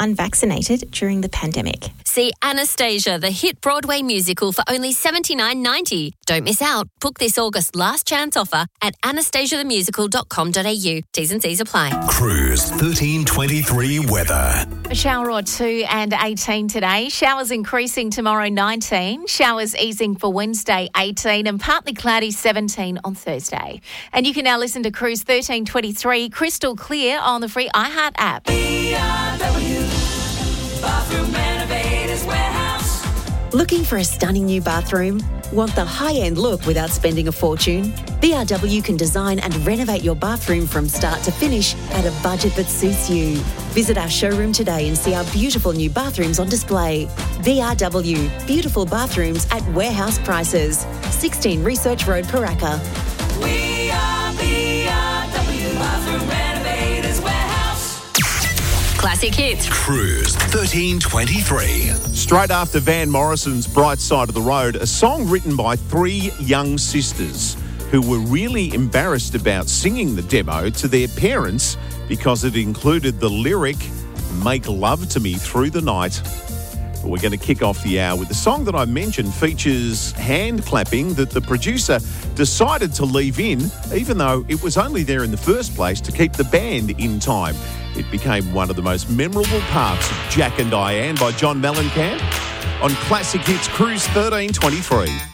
unvaccinated during the pandemic. See Anastasia, the hit Broadway musical, for only $79.90. Don't miss out. Book this August last chance offer at anastasiathemusical.com.au. T's and C's apply. Cruise 1323 weather. A shower or two and 18 today. Showers increasing tomorrow, 19. Showers easing for Wednesday, 18. And partly cloudy, 17 on Thursday. And you can now listen to Cruise 1323 crystal clear on the free iHeart app. Bathroom Renovators Warehouse. Looking for a stunning new bathroom? Want the high-end look without spending a fortune? BRW can design and renovate your bathroom from start to finish at a budget that suits you. Visit our showroom today and see our beautiful new bathrooms on display. BRW, beautiful bathrooms at warehouse prices. 16 Research Road, Paraka. We are BRW Bathroom Renovators Warehouse. Classic hits. Cruise 1323. Straight after Van Morrison's Bright Side of the Road, a song written by three young sisters who were really embarrassed about singing the demo to their parents because it included the lyric, "Make love to me through the night." We're going to kick off the hour with the song that I mentioned features hand clapping that the producer decided to leave in, even though it was only there in the first place to keep the band in time. It became one of the most memorable parts of Jack and Diane by John Mellencamp on Classic Hits Cruise 1323.